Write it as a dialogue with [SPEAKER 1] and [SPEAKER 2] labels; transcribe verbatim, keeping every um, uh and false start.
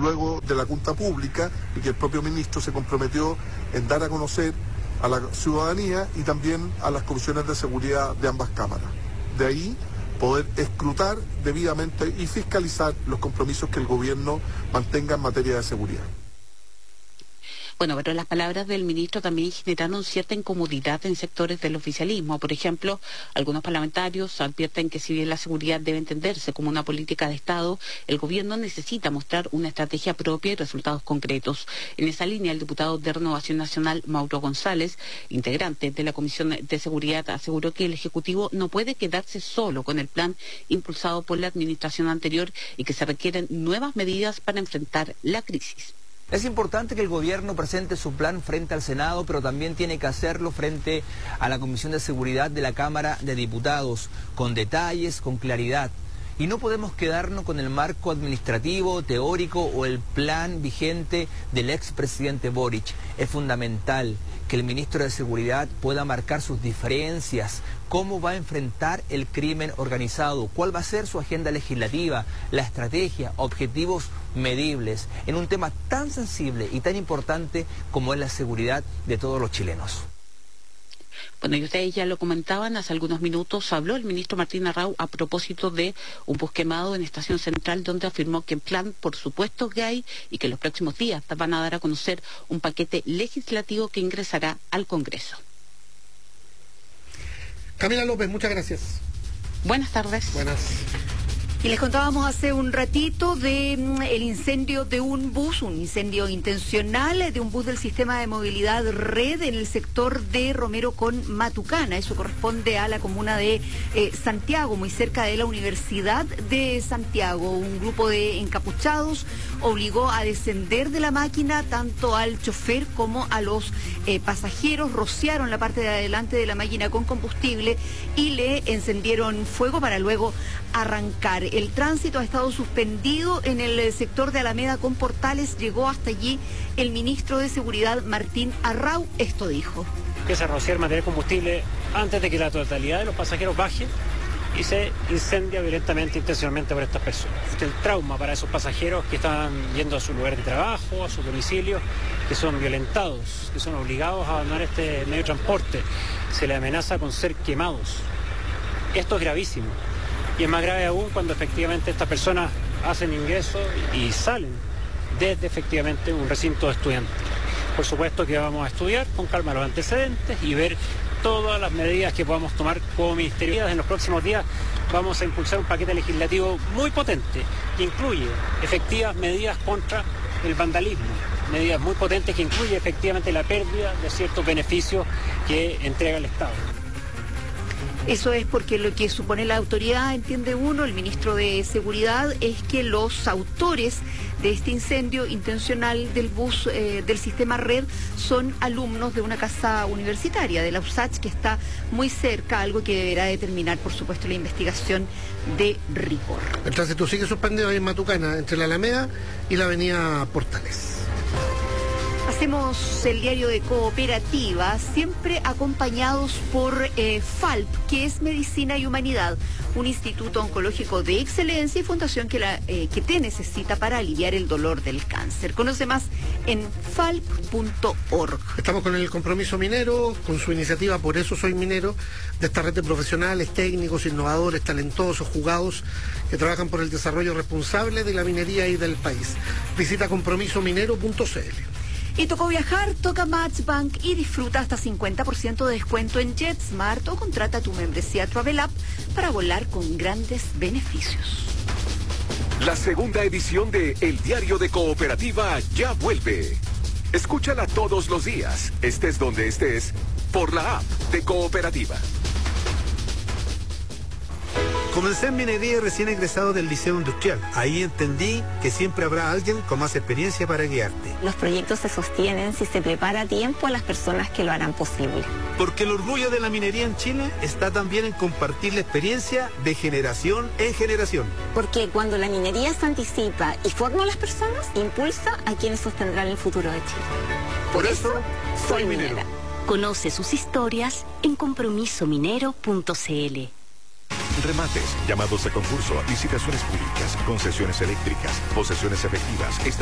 [SPEAKER 1] luego de la Junta Pública, y que el propio ministro se comprometió en dar a conocer a la ciudadanía y también a las comisiones de seguridad de ambas cámaras. De ahí poder escrutar debidamente y fiscalizar los compromisos que el gobierno mantenga en materia de seguridad.
[SPEAKER 2] Bueno, pero las palabras del ministro también generaron cierta incomodidad en sectores del oficialismo. Por ejemplo, algunos parlamentarios advierten que si bien la seguridad debe entenderse como una política de Estado, el gobierno necesita mostrar una estrategia propia y resultados concretos. En esa línea, el diputado de Renovación Nacional, Mauro González, integrante de la Comisión de Seguridad, aseguró que el Ejecutivo no puede quedarse solo con el plan impulsado por la administración anterior y que se requieren nuevas medidas para enfrentar la crisis.
[SPEAKER 3] Es importante que el gobierno presente su plan frente al Senado, pero también tiene que hacerlo frente a la Comisión de Seguridad de la Cámara de Diputados, con detalles, con claridad. Y no podemos quedarnos con el marco administrativo, teórico o el plan vigente del expresidente Boric. Es fundamental que el ministro de Seguridad pueda marcar sus diferencias, cómo va a enfrentar el crimen organizado, cuál va a ser su agenda legislativa, la estrategia, objetivos medibles, en un tema tan sensible y tan importante como es la seguridad de todos los chilenos.
[SPEAKER 2] Bueno, y ustedes ya lo comentaban, hace algunos minutos habló el ministro Martín Arrau a propósito de un bus quemado en Estación Central, donde afirmó que el plan, por supuesto, que hay y que en los próximos días van a dar a conocer un paquete legislativo que ingresará al Congreso.
[SPEAKER 4] Camila López, muchas gracias.
[SPEAKER 2] Buenas tardes.
[SPEAKER 4] Buenas.
[SPEAKER 5] Y les contábamos hace un ratito de mm, el incendio de un bus, un incendio intencional de un bus del sistema de movilidad Red en el sector de Romero con Matucana. Eso corresponde a la comuna de eh, Santiago, muy cerca de la Universidad de Santiago. Un grupo de encapuchados obligó a descender de la máquina tanto al chofer como a los eh, pasajeros. Rociaron la parte de adelante de la máquina con combustible y le encendieron fuego para luego arrancar. El tránsito ha estado suspendido en el sector de Alameda con Portales. Llegó hasta allí el ministro de Seguridad, Martín Arrau. Esto dijo.
[SPEAKER 6] Empieza a rociar material combustible antes de que la totalidad de los pasajeros baje y se incendia violentamente, intencionalmente por estas personas. El trauma para esos pasajeros que están yendo a su lugar de trabajo, a su domicilio, que son violentados, que son obligados a abandonar este medio de transporte. Se les amenaza con ser quemados. Esto es gravísimo. Y es más grave aún cuando efectivamente estas personas hacen ingreso y salen desde efectivamente un recinto de estudiantes. Por supuesto que vamos a estudiar con calma los antecedentes y ver todas las medidas que podamos tomar como ministerio. En los próximos días vamos a impulsar un paquete legislativo muy potente que incluye efectivas medidas contra el vandalismo, medidas muy potentes que incluye efectivamente la pérdida de ciertos beneficios que entrega el Estado.
[SPEAKER 5] Eso es porque lo que supone la autoridad, entiende uno, el ministro de Seguridad, es que los autores de este incendio intencional del bus eh, del sistema Red son alumnos de una casa universitaria, de la U S A C H, que está muy cerca, algo que deberá determinar, por supuesto, la investigación de rigor.
[SPEAKER 4] El tránsito sigue suspendido ahí en Matucana, entre la Alameda y la avenida Portales.
[SPEAKER 5] Hacemos el diario de Cooperativa, siempre acompañados por eh, FALP, que es Medicina y Humanidad, un instituto oncológico de excelencia y fundación que, la, eh, que te necesita para aliviar el dolor del cáncer. Conoce más en falp punto org.
[SPEAKER 4] Estamos con el compromiso minero, con su iniciativa Por eso soy minero, de esta red de profesionales, técnicos, innovadores, talentosos, jugados, que trabajan por el desarrollo responsable de la minería y del país. Visita compromiso minero punto c l.
[SPEAKER 5] Y tocó viajar, toca Matchbank y disfruta hasta cincuenta por ciento de descuento en JetSmart o contrata tu membresía Travel App para volar con grandes beneficios.
[SPEAKER 7] La segunda edición de El Diario de Cooperativa ya vuelve. Escúchala todos los días, estés donde estés, por la app de Cooperativa.
[SPEAKER 8] Comencé en minería y recién egresado del Liceo Industrial. Ahí entendí que siempre habrá alguien con más experiencia para guiarte.
[SPEAKER 9] Los proyectos se sostienen si se prepara a tiempo a las personas que lo harán posible.
[SPEAKER 8] Porque el orgullo de la minería en Chile está también en compartir la experiencia de generación en generación.
[SPEAKER 9] Porque cuando la minería se anticipa y forma a las personas, impulsa a quienes sostendrán el futuro de Chile.
[SPEAKER 7] Por, Por eso, soy minero. minera.
[SPEAKER 10] Conoce sus historias en compromiso minero punto c l.
[SPEAKER 7] Remates, llamados a concurso, licitaciones públicas, concesiones eléctricas, posesiones efectivas.